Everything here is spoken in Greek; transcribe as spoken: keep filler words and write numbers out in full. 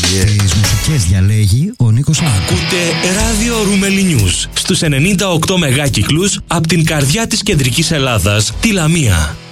Τις μουσικές διαλέγει ο Νίκος Άλκος. Ακούτε ράδιο Ρούμελι News στους ενενήντα οκτώ μεγάκυκλους από την καρδιά της κεντρικής Ελλάδας, τη Λαμία.